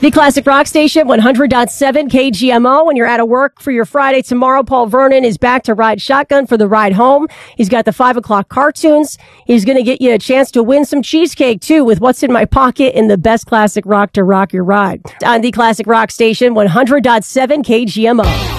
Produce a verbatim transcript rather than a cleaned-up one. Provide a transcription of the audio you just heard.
The Classic Rock Station, one hundred point seven K G M O. When you're out of work for your Friday tomorrow, Paul Vernon is back to ride shotgun for the ride home. He's got the five o'clock cartoons. He's going to get you a chance to win some cheesecake, too, with What's in My Pocket and the best classic rock to rock your ride. On the Classic Rock Station, one hundred point seven K G M O.